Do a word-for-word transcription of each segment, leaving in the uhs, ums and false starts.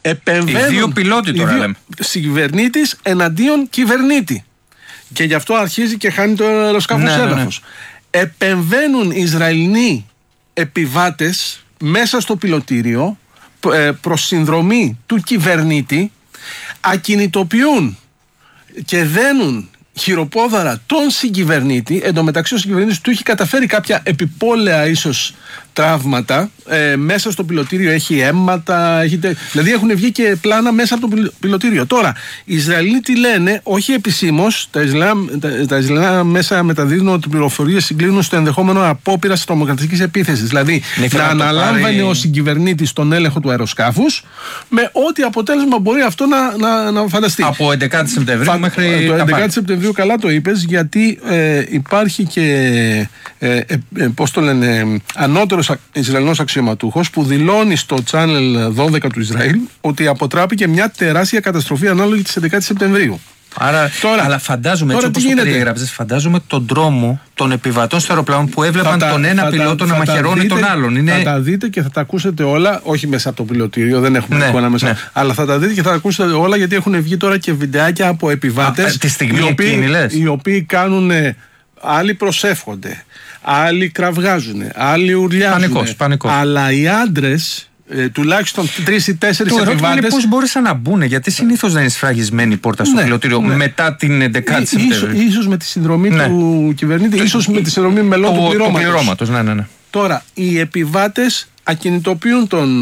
επεμβαίνουν. Οι δύο πιλότοι τώρα λέμε. Συγκυβερνήτης εναντίον κυβερνήτη. Και γι' αυτό αρχίζει και χάνει το αεροσκάφος ναι, έδαφος. Ναι, ναι. Επεμβαίνουν Ισραηλοί επιβάτες μέσα στο πιλωτήριο προς συνδρομή του κυβερνήτη, ακινητοποιούν και δένουν χειροπόδαρα τον συγκυβερνήτη. Εν τω μεταξύ ο συγκυβερνήτης του έχει καταφέρει κάποια επιπόλαια ίσως τραύματα. Ε, μέσα στο πιλωτήριο έχει αίματα, έχει... δηλαδή έχουν βγει και πλάνα μέσα από το πιλωτήριο. Τώρα, οι Ισραηλοί τι λένε, όχι επισήμως, τα Ισραηλινά μέσα μεταδίδουν ότι πληροφορίες συγκλίνουν στο ενδεχόμενο απόπειρας τρομοκρατικής επίθεσης. Δηλαδή, να αναλάμβανε πάρει... ο συγκυβερνήτης τον έλεγχο του αεροσκάφους, με ό,τι αποτέλεσμα μπορεί αυτό να, να, να φανταστεί. Από έντεκα Σεπτεμβρίου Φα... μέχρι. Το έντεκα Σεπτεμβρίου, καλά το είπες, γιατί ε, υπάρχει και. Ε, ε, ε, πώς το λένε, ανώτερος Ισραηλινός αξιωματούχος που δηλώνει στο Channel δώδεκα του Ισραήλ ότι αποτράπηκε μια τεράστια καταστροφή ανάλογη της έντεκα Σεπτεμβρίου. Άρα, τώρα, αλλά φαντάζομαι, έτσι όπως το περιέγραψες, φαντάζομαι τον δρόμο των επιβατών στο αεροπλάνο που έβλεπαν τα, τον ένα πιλότο να μαχαιρώνει δείτε, τον άλλον. Είναι... Θα τα δείτε και θα τα ακούσετε όλα, όχι μέσα από το πιλωτήριο, δεν έχουμε ναι, εικόνα μέσα, ναι. αλλά θα τα δείτε και θα τα ακούσετε όλα, γιατί έχουν βγει τώρα και βιντεάκια από επιβάτες οι, οποίοι, οι οποίοι κάνουν, άλλοι προσεύχονται, άλλοι κραυγάζουν, άλλοι ουρλιάζουν. Πανικός, πανικός. Αλλά οι άντρες, Ε, τουλάχιστον τρεις ή τέσσερις επιβάτες. Το ερώτημα είναι πώς μπόρεσαν να μπουν, γιατί συνήθως δεν είναι σφραγισμένη η πόρτα στο ναι, πιλωτήριο ναι. μετά την έντεκα Σεπτεμβρίου. Ίσως με τη συνδρομή ναι. του κυβερνήτη, το, ίσως με τη συνδρομή μελών του πληρώματος. Του πληρώματος ναι, ναι, ναι. Τώρα, οι επιβάτες ακινητοποιούν τον,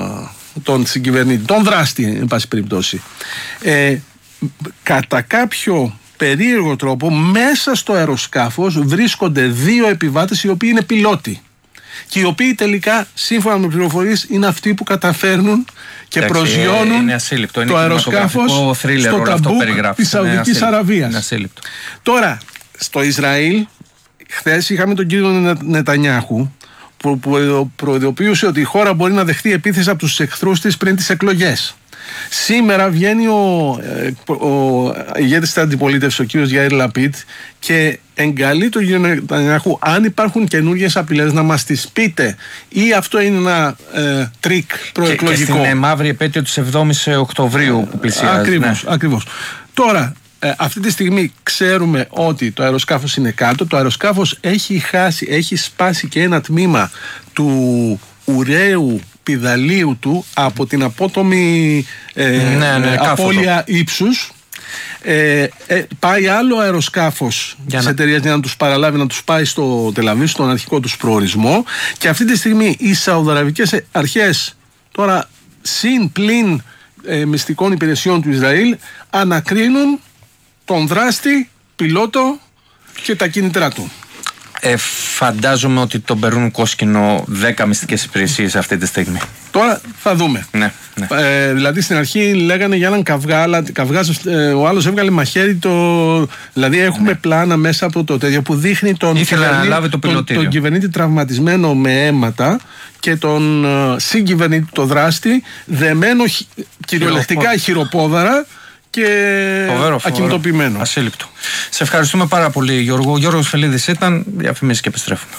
τον συγκυβερνήτη, τον δράστη, εν πάση περιπτώσει. Ε, κατά κάποιο περίεργο τρόπο, μέσα στο αεροσκάφος βρίσκονται δύο επιβάτες οι οποίοι είναι πιλότοι. Και οι οποίοι τελικά, σύμφωνα με πληροφορίες, είναι αυτοί που καταφέρνουν και Εντάξει, προσγειώνουν είναι ασύλληπτο, είναι το αεροσκάφος στο Ταμπούκ της Σαουδικής Αραβίας. Τώρα, στο Ισραήλ, χθες είχαμε τον κύριο Νετανιάχου που, που προειδοποιούσε ότι η χώρα μπορεί να δεχτεί επίθεση από τους εχθρούς της πριν τις εκλογές. Σήμερα βγαίνει ο, ο, ο ηγέτης της αντιπολίτευσης, ο κύριος Γιαΐρ Λαπίτ, και εγκαλεί τον κύριο Νετανιάχου, αν υπάρχουν καινούργιες απειλές να μας τις πείτε, ή αυτό είναι ένα ε, τρίκ προεκλογικό. Και, και στην μαύρη επέτειο της εβδόμης Οκτωβρίου που πλησιάζει. Ακριβώς, ναι. ακριβώς. Τώρα, ε, αυτή τη στιγμή ξέρουμε ότι το αεροσκάφος είναι κάτω. Το αεροσκάφος έχει χάσει, έχει σπάσει και ένα τμήμα του ουραίου πηδαλίου του από την απότομη ε, ναι, ναι, απώλεια ύψους. Ε, ε, πάει άλλο αεροσκάφος της να... εταιρείας για να τους παραλάβει, να τους πάει στο Τελαβίβ, στον αρχικό τους προορισμό, και αυτή τη στιγμή οι Σαουδαραβικές αρχές, τώρα συν πλην ε, μυστικών υπηρεσιών του Ισραήλ, ανακρίνουν τον δράστη, πιλότο και τα κίνητρά του. Ε, φαντάζομαι ότι τον περνούν κόσκινο δέκα μυστικές υπηρεσίες αυτή τη στιγμή. Τώρα θα δούμε. Ναι, ναι. Ε, δηλαδή στην αρχή λέγανε για έναν καυγά, αλλά καυγάς, ε, ο άλλος έβγαλε μαχαίρι. Το... Δηλαδή έχουμε ναι. πλάνα μέσα από το τέτοιο που δείχνει τον, κυβερνήτη, το τον, τον κυβερνήτη τραυματισμένο με αίματα και τον uh, συγκυβερνήτη, το δράστη, δεμένο χει, κυριολεκτικά χειροπόδαρα και φοβερό, ακινητοποιημένο. Ασύλληπτο. Σε ευχαριστούμε πάρα πολύ, Γιώργο. Ο Γιώργος Φελίδης ήταν. Διαφημίσεις και επιστρέφουμε.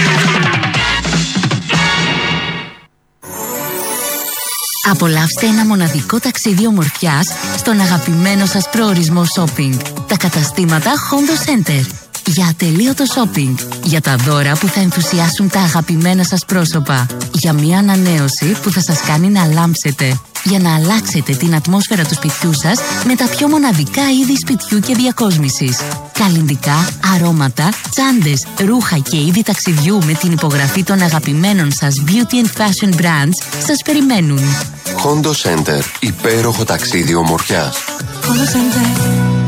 Απολαύστε ένα μοναδικό ταξίδι ομορφιάς στον αγαπημένο σας προορισμό shopping. Τα καταστήματα Hondo Center. Για ατελείωτο shopping. Για τα δώρα που θα ενθουσιάσουν τα αγαπημένα σας πρόσωπα. Για μια ανανέωση που θα σας κάνει να λάμψετε. Για να αλλάξετε την ατμόσφαιρα του σπιτιού σας με τα πιο μοναδικά είδη σπιτιού και διακόσμησης. Καλλυντικά, αρώματα, τσάντες, ρούχα και είδη ταξιδιού με την υπογραφή των αγαπημένων σας beauty and fashion brands σας περιμένουν. Hondo Center. Υπέροχο ταξίδι ομορφιάς. Hondo Center.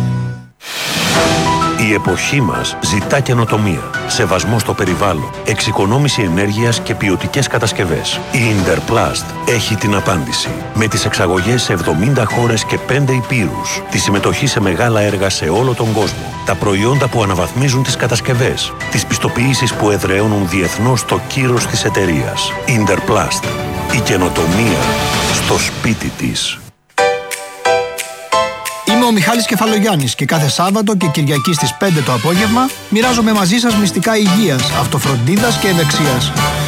Η εποχή μας ζητά καινοτομία, σεβασμό στο περιβάλλον, εξοικονόμηση ενέργειας και ποιοτικές κατασκευές. Η Interplast έχει την απάντηση. Με τις εξαγωγές σε εβδομήντα χώρες και πέντε υπήρους, τη συμμετοχή σε μεγάλα έργα σε όλο τον κόσμο, τα προϊόντα που αναβαθμίζουν τις κατασκευές, τις πιστοποιήσεις που εδραιώνουν διεθνώς το κύρος της εταιρείας. Interplast. Η καινοτομία στο σπίτι της. Είμαι ο Μιχάλης Κεφαλογιάννης και κάθε Σάββατο και Κυριακή στις πέντε το απόγευμα μοιράζομαι μαζί σας μυστικά υγείας, αυτοφροντίδας και ευεξίας.